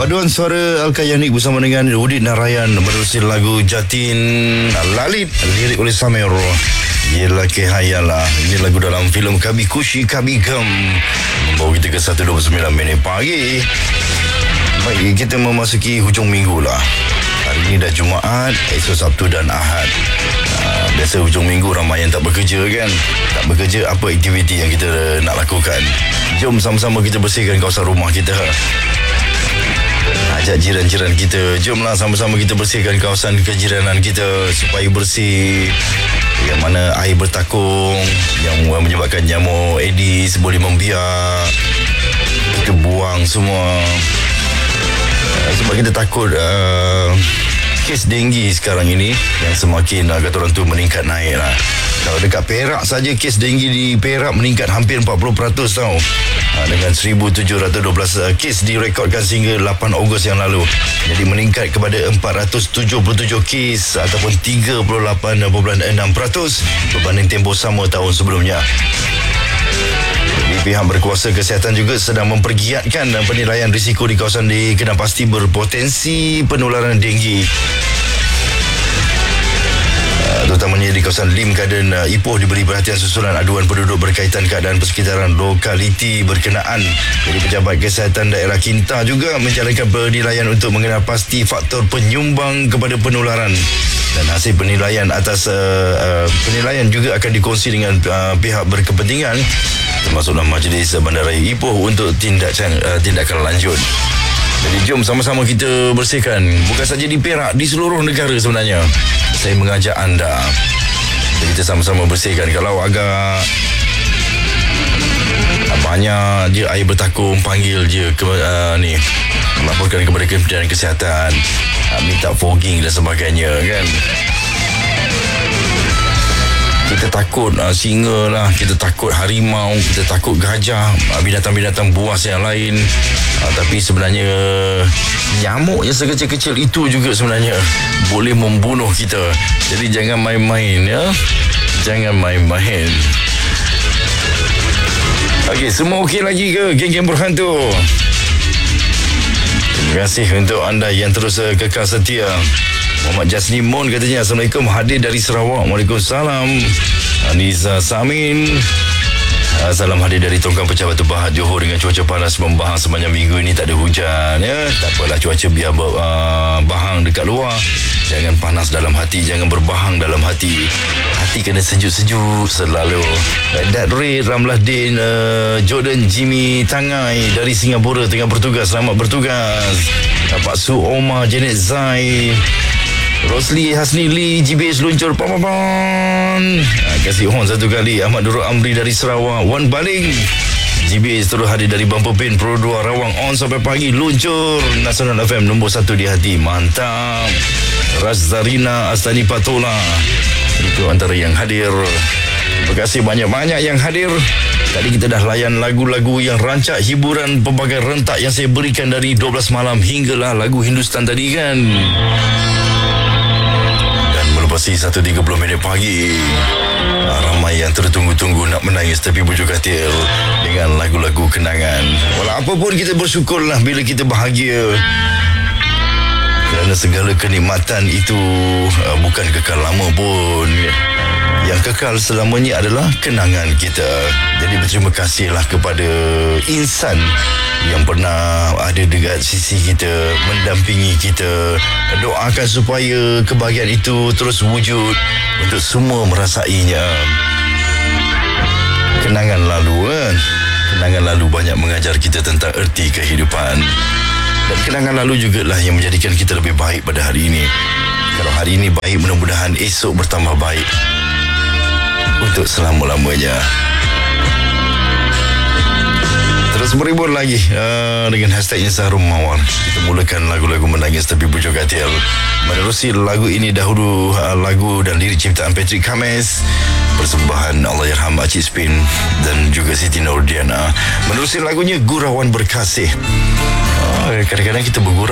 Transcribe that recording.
Paduan suara Al-Kayanik bersama dengan Udit Narayan menerusi lagu Jatin Lalit, lirik oleh Samir. Yelah Kehayala. Ini lagu dalam filem Kami Kushi Kami Gem, membawa kita ke 1:29 pagi. Baik, kita memasuki hujung minggu lah. Hari ini dah Jumaat, esok Sabtu dan Ahad. Biasa hujung minggu ramai yang tak bekerja kan. Tak bekerja, apa aktiviti yang kita nak lakukan? Jom sama-sama kita bersihkan kawasan rumah kita. Ajak jiran-jiran kita, jomlah sama-sama kita bersihkan kawasan kejiranan kita supaya bersih. Yang mana air bertakung yang menyebabkan nyamuk Aedes boleh membiak, kita buang semua. Sebab kita takut kes denggi sekarang ini yang semakin kata orang tu meningkat naik lah. Kalau dekat Perak saja, kes denggi di Perak meningkat hampir 40% tau. Dengan 1,712 kes direkodkan sehingga 8 Ogos yang lalu. Jadi meningkat kepada 477 kes ataupun 38.6% berbanding tempoh sama tahun sebelumnya. Pihak berkuasa kesihatan juga sedang mempergiatkan penilaian risiko di kawasan dikenal pasti berpotensi penularan denggi. Terutamanya di kawasan Lim Garden, Ipoh diberi perhatian susulan aduan penduduk berkaitan keadaan persekitaran lokaliti berkenaan. Jadi pejabat kesihatan daerah Kinta juga menjalankan penilaian untuk mengenal pasti faktor penyumbang kepada penularan. Dan hasil penilaian atas penilaian juga akan dikongsi dengan pihak berkepentingan termasuklah Majlis Bandaraya Ipoh untuk tindakan lanjut. Jadi jom sama-sama kita bersihkan, bukan saja di Perak, di seluruh negara sebenarnya. Saya mengajak anda, jadi kita sama-sama bersihkan. Kalau agak banyak je air bertakung, panggil je ke laporkan kepada Kementerian Kesihatan, minta fogging dan sebagainya kan. Kita takut singa lah, kita takut harimau, kita takut gajah, binatang-binatang buas yang lain. Tapi sebenarnya nyamuk yang sekecil-kecil itu juga sebenarnya boleh membunuh kita. Jadi jangan main-main ya. Jangan main-main. Okey, semua okey lagi ke geng-geng berhantu? Terima kasih untuk anda yang terus kekal setia. Muhammad Jasni Mon katanya, Assalamualaikum, hadir dari Sarawak. Waalaikumsalam. Aniza Samin, salam hadir dari Tongkang Pecah Batu Pahat, Johor. Dengan cuaca panas membahang sepanjang minggu ini, tak ada hujan ya. Tak apalah, cuaca biar bahang dekat luar. Jangan panas dalam hati, jangan berbahang dalam hati. Hati kena sejuk-sejuk selalu. Dad Ray, Ramlah Din, Jordan Jimmy Tangai dari Singapura tengah bertugas. Selamat bertugas. Pak Su Omar, Janet Zai, Rosli Hasni Lee, GBH luncur pam-pam. Kasih horn satu kali. Ahmad Durul Amri dari Sarawak, Wan Baling. GBH terus hadir dari Bumper Pin Pro 2 Rawang, on sampai pagi, luncur. Nasional FM nombor 1 di hati, mantap. Razarina Astani Patola, itu antara yang hadir. Terima kasih banyak-banyak yang hadir. Tadi kita dah layan lagu-lagu yang rancak hiburan pelbagai rentak yang saya berikan dari 12 malam hinggalah lagu Hindustan tadi kan. Masih 1:30 pagi. Ramai yang tertunggu-tunggu nak menangis tepi bujur katil dengan lagu-lagu kenangan. Walau apa pun kita bersyukurlah bila kita bahagia, kerana segala kenikmatan itu bukan kekal lama pun. Yang kekal selamanya adalah kenangan kita. Jadi berterima kasihlah kepada insan yang pernah ada dekat sisi kita, mendampingi kita. Doakan supaya kebahagiaan itu terus wujud untuk semua merasainya. Kenangan lalu kan? Kenangan lalu banyak mengajar kita tentang erti kehidupan. Dan kenangan lalu jugalah yang menjadikan kita lebih baik pada hari ini. Kalau hari ini baik, mudah-mudahan esok bertambah baik untuk selama-lamanya. Terus berhibur lagi dengan hashtag Insaharum Mawar. Kita mulakan lagu-lagu menangis tepi bujur katil. Menerusi lagu ini dahulu lagu dan lirik ciptaan Patrick Kames, persembahan Allahyarham Acik Spin dan juga Siti Nordiana. Menerusi lagunya Gurauan Berkasih. Kadang-kadang kita bergurau